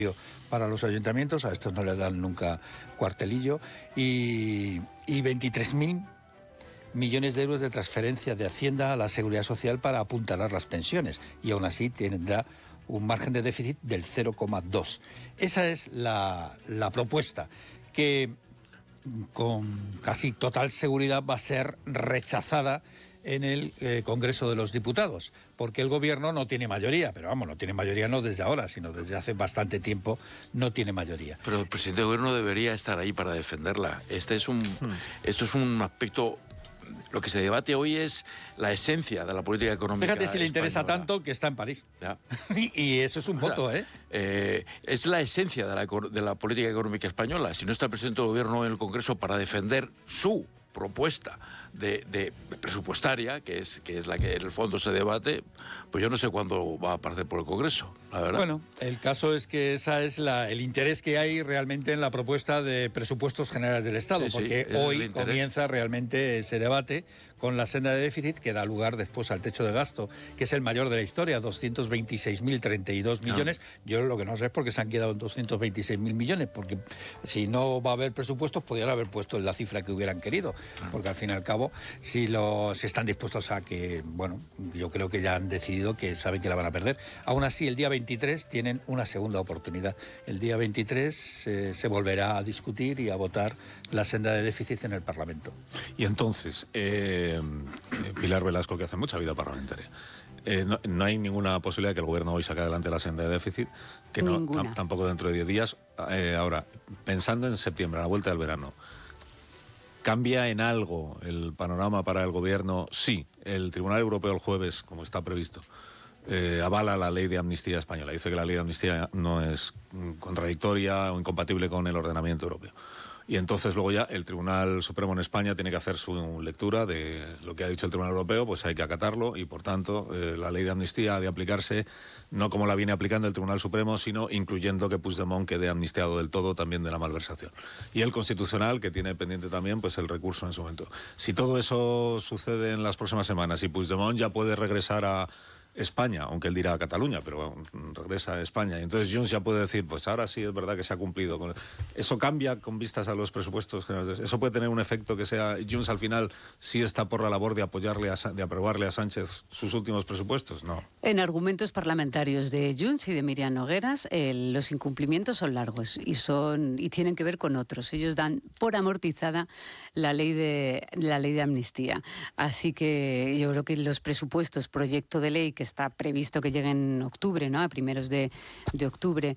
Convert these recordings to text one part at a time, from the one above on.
para los ayuntamientos, a estos no les dan nunca cuartelillo, y 23.000 millones de euros de transferencia de Hacienda a la Seguridad Social para apuntalar las pensiones, y aún así tendrá un margen de déficit del 0,2. Esa es la propuesta, que con casi total seguridad va a ser rechazada en el Congreso de los Diputados, porque el Gobierno no tiene mayoría, pero vamos, no tiene mayoría no desde ahora, sino desde hace bastante tiempo no tiene mayoría. Pero el presidente del Gobierno debería estar ahí para defenderla. Esto es un aspecto. Lo que se debate hoy es la esencia de la política económica. Fíjate si le interesa española. tanto que está en París. Ya. y eso es un voto, ¿eh? Es la esencia de la política económica española. Si no está el presidente del Gobierno en el Congreso para defender su propuesta de presupuestaria, que es la que en el fondo se debate, pues yo no sé cuándo va a aparecer por el Congreso, la verdad. Bueno, el caso es que esa es el interés que hay realmente en la propuesta de presupuestos generales del Estado, Sí, porque hoy comienza realmente ese debate con la senda de déficit que da lugar después al techo de gasto, que es el mayor de la historia, 226.032 millones. Yo lo que no sé es por qué se han quedado en 226.000 millones, porque si no va a haber presupuestos podrían haber puesto la cifra que hubieran querido, porque al fin y al cabo, si están dispuestos a que, bueno, yo creo que ya han decidido que saben que la van a perder. Aún así, el día 23 tienen una segunda oportunidad. El día 23 se volverá a discutir y a votar la senda de déficit en el Parlamento. Y entonces, Pilar Velasco, que hace mucha vida parlamentaria, no hay ninguna posibilidad de que el Gobierno hoy saque adelante la senda de déficit, que no, tampoco dentro de 10 días. Ahora, pensando en septiembre, a la vuelta del verano, ¿cambia en algo el panorama para el Gobierno? Sí, el Tribunal Europeo el jueves, como está previsto, avala la ley de amnistía española. Dice que la ley de amnistía no es contradictoria o incompatible con el ordenamiento europeo. Y entonces luego ya el Tribunal Supremo en España tiene que hacer su lectura de lo que ha dicho el Tribunal Europeo, pues hay que acatarlo y por tanto la ley de amnistía ha de aplicarse no como la viene aplicando el Tribunal Supremo, sino incluyendo que Puigdemont quede amnistiado del todo también de la malversación. Y el Constitucional, que tiene pendiente también pues el recurso en su momento. Si todo eso sucede en las próximas semanas y Puigdemont ya puede regresar a España, aunque él dirá a Cataluña, pero regresa a España. Y entonces Junts ya puede decir, pues ahora sí es verdad que se ha cumplido. Eso cambia con vistas a los presupuestos generales. Eso puede tener un efecto que sea, Junts al final sí está por la labor de de aprobarle a Sánchez sus últimos presupuestos, ¿no? En argumentos parlamentarios de Junts y de Miriam Nogueras, los incumplimientos son largos y tienen que ver con otros. Ellos dan por amortizada la ley de amnistía. Así que yo creo que los presupuestos, proyecto de ley que está previsto que llegue en octubre, ¿no? A primeros de octubre.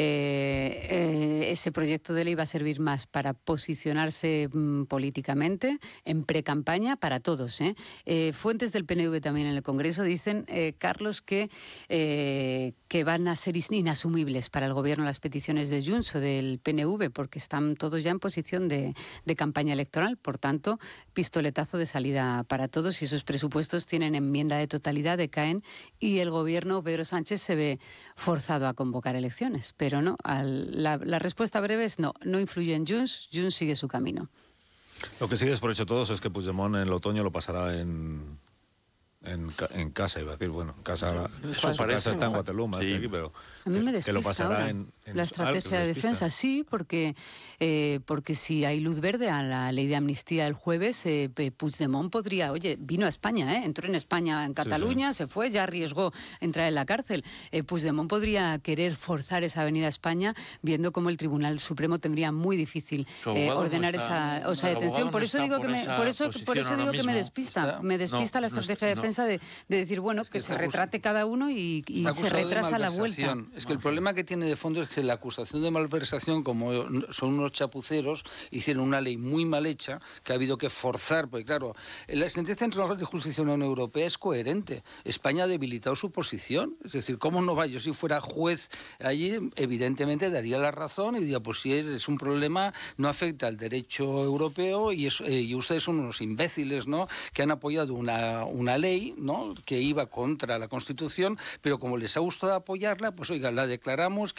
Ese proyecto de ley va a servir más para posicionarse políticamente en precampaña para todos. Fuentes del PNV también en el Congreso dicen, Carlos, que van a ser inasumibles para el Gobierno las peticiones de Junts o del PNV, porque están todos ya en posición de campaña electoral. Por tanto, pistoletazo de salida para todos, y esos presupuestos tienen enmienda de totalidad, decaen, y el Gobierno, Pedro Sánchez, se ve forzado a convocar elecciones. Pero no, la respuesta breve es no influye en Junts sigue su camino. Lo que sí es por hecho todos es que Puigdemont en el otoño lo pasará en casa, iba a decir, bueno, en casa ahora, su casa está en Waterloo, más que aquí, pero a mí me que lo pasará en la estrategia de defensa, sí, porque si hay luz verde a la ley de amnistía el jueves, Puigdemont podría, vino a España, entró en España, en Cataluña, se fue, ya arriesgó entrar en la cárcel. Puigdemont podría querer forzar esa venida a España, viendo cómo el Tribunal Supremo tendría muy difícil ordenar esa detención. Por eso digo que me despista la estrategia de defensa de decir, bueno, que se retrate cada uno y se retrasa la vuelta. Es que el problema que tiene de fondo es que la acusación de malversación, como son unos chapuceros, hicieron una ley muy mal hecha que ha habido que forzar, porque claro, la sentencia del Tribunal de Justicia de la Unión Europea es coherente. España ha debilitado su posición, es decir, ¿cómo no va? Yo si fuera juez allí, evidentemente daría la razón y diría, pues si es un problema, no afecta al derecho europeo y ustedes son unos imbéciles, ¿no?, que han apoyado una ley, ¿no?, que iba contra la Constitución, pero como les ha gustado apoyarla, pues oiga, la declaramos que no nos afecta.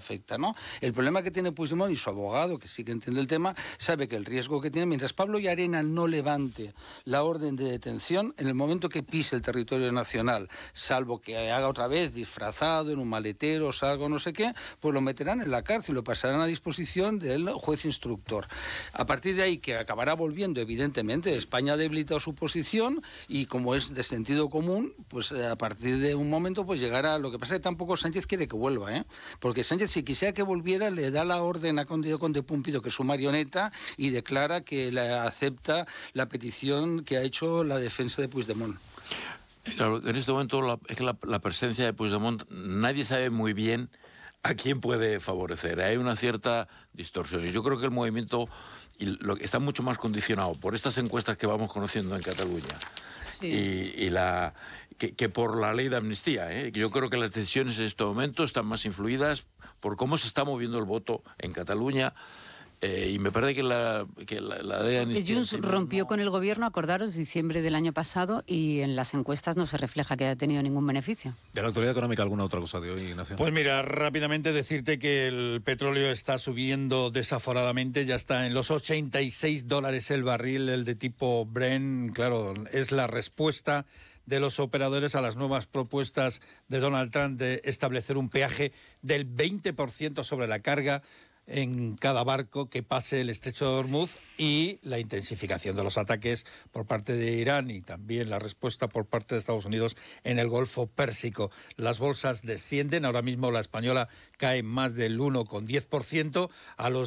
afecta, ¿no? El problema que tiene Puigdemont y su abogado, que sí que entiende el tema, sabe que el riesgo que tiene, mientras Pablo Llarena no levante la orden de detención, en el momento que pise el territorio nacional, salvo que haga otra vez disfrazado en un maletero, salga no sé qué, pues lo meterán en la cárcel, lo pasarán a disposición del juez instructor. A partir de ahí, que acabará volviendo, evidentemente, España ha debilitado su posición y como es de sentido común, pues a partir de un momento pues llegará. Lo que pasa es que tampoco Sánchez quiere que vuelva, ¿eh? Porque Sánchez, si quisiera que volviera, le da la orden a Conde Pumpido, que es su marioneta, y declara que acepta la petición que ha hecho la defensa de Puigdemont. Claro, en este momento la presencia de Puigdemont, nadie sabe muy bien a quién puede favorecer. Hay una cierta distorsión. Y yo creo que el movimiento está mucho más condicionado por estas encuestas que vamos conociendo en Cataluña. Sí. Que por la ley de amnistía. Yo creo que las decisiones en este momento están más influidas por cómo se está moviendo el voto en Cataluña. Y me parece que la ley de amnistía... Junts rompió con el gobierno, acordaros, diciembre del año pasado, y en las encuestas no se refleja que haya tenido ningún beneficio. ¿De la actualidad económica alguna otra cosa de hoy, Ignacio? Pues mira, rápidamente decirte que el petróleo está subiendo desaforadamente, ya está en los $86 el barril, el de tipo Brent. Claro, es la respuesta de los operadores a las nuevas propuestas de Donald Trump de establecer un peaje del 20% sobre la carga en cada barco que pase el estrecho de Hormuz, y la intensificación de los ataques por parte de Irán y también la respuesta por parte de Estados Unidos en el Golfo Pérsico. Las bolsas descienden, ahora mismo la española cae más del 1,10% a los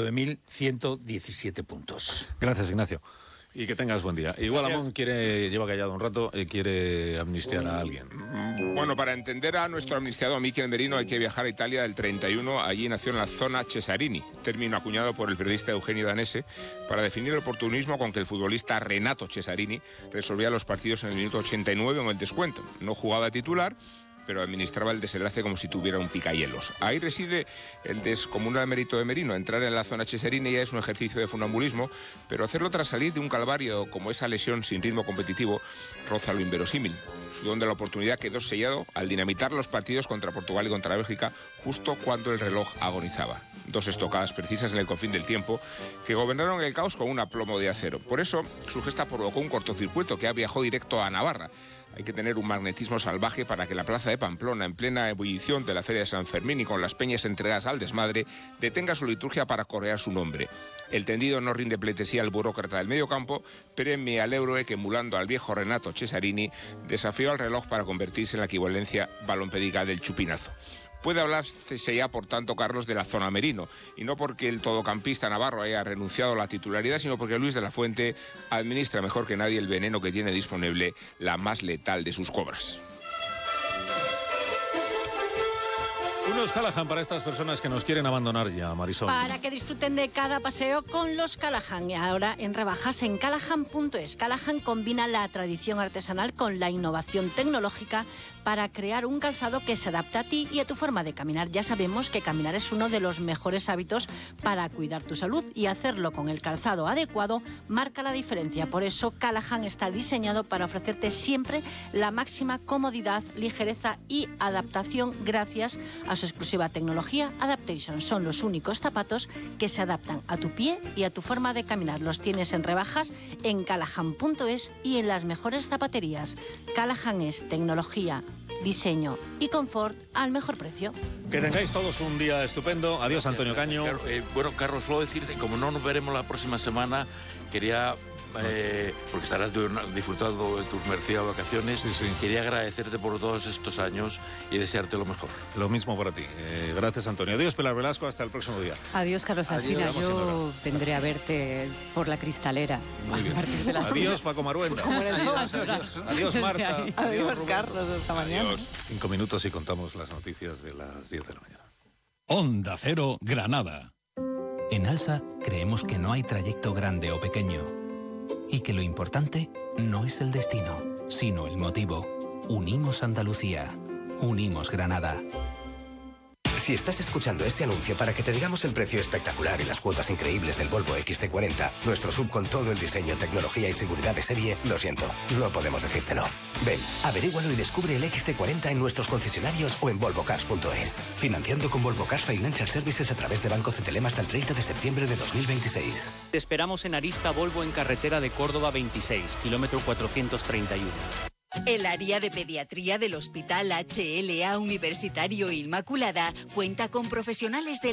19.117 puntos. Gracias, Ignacio. Y que tengas buen día. Igual Amón lleva callado un rato y quiere amnistiar a alguien. Bueno, para entender a nuestro amnistiado Michel Merino hay que viajar a Italia del 31. Allí nació en la zona Cesarini, término acuñado por el periodista Eugenio Danese para definir el oportunismo con que el futbolista Renato Cesarini resolvía los partidos en el minuto 89 en el descuento. No jugaba de titular, pero administraba el desenlace como si tuviera un picahielos. Ahí reside el descomunal mérito de Merino. Entrar en la zona Cesarini ya es un ejercicio de funambulismo, pero hacerlo tras salir de un calvario como esa lesión sin ritmo competitivo roza lo inverosímil. Su don de la oportunidad quedó sellado al dinamitar los partidos contra Portugal y contra Bélgica justo cuando el reloj agonizaba. Dos estocadas precisas en el confín del tiempo que gobernaron el caos con un aplomo de acero. Por eso, su gesta provocó un cortocircuito que viajó directo a Navarra. Hay que tener un magnetismo salvaje para que la plaza de Pamplona, en plena ebullición de la Feria de San Fermín y con las peñas entregadas al desmadre, detenga su liturgia para corear su nombre. El tendido no rinde pleitesía al burócrata del mediocampo, premie al héroe que, emulando al viejo Renato Cesarini, desafió al reloj para convertirse en la equivalencia balompédica del chupinazo. Puede hablarse ya, por tanto, Carlos, de la zona Merino, y no porque el todocampista navarro haya renunciado a la titularidad, sino porque Luis de la Fuente administra mejor que nadie el veneno que tiene disponible, la más letal de sus cobras. Unos Callahan para estas personas que nos quieren abandonar ya, Marisol. Para que disfruten de cada paseo con los Callahan. Y ahora en rebajas en Callahan.es. Callahan combina la tradición artesanal con la innovación tecnológica para crear un calzado que se adapta a ti y a tu forma de caminar. Ya sabemos que caminar es uno de los mejores hábitos para cuidar tu salud, y hacerlo con el calzado adecuado marca la diferencia. Por eso Callahan está diseñado para ofrecerte siempre la máxima comodidad, ligereza y adaptación gracias a su exclusiva tecnología Adaptation. Son los únicos zapatos que se adaptan a tu pie y a tu forma de caminar. Los tienes en rebajas en Callahan.es y en las mejores zapaterías. Callahan es tecnología, diseño y confort al mejor precio. Que tengáis todos un día estupendo. Adiós, Antonio Caño. Bueno, Carlos, solo decirte, como no nos veremos la próxima semana, quería... porque estarás disfrutando de tus merecidas vacaciones. Sí. Quería agradecerte por todos estos años y desearte lo mejor. Lo mismo para ti. Gracias, Antonio. Adiós, Pilar Velasco. Hasta el próximo día. Adiós, Carlos Alsina. Yo vendré a verte por la Cristalera. Muy bien. Adiós, Paco Maruenda. Adiós, Marta. Adiós, Carlos. Hasta mañana. Adiós. 5 minutos y contamos las noticias de las 10 de la mañana. Onda Cero, Granada. En Alsa creemos que no hay trayecto grande o pequeño, y que lo importante no es el destino, sino el motivo. Unimos Andalucía. Unimos Granada. Si estás escuchando este anuncio para que te digamos el precio espectacular y las cuotas increíbles del Volvo XC40, nuestro SUV con todo el diseño, tecnología y seguridad de serie, lo siento, no podemos decírtelo. Ven, averígualo y descubre el XC40 en nuestros concesionarios o en volvocars.es. Financiando con Volvo Cars Financial Services a través de Banco CTLM hasta el 30 de septiembre de 2026. Te esperamos en Arista Volvo en carretera de Córdoba 26, kilómetro 431. El área de pediatría del Hospital HLA Universitario Inmaculada cuenta con profesionales de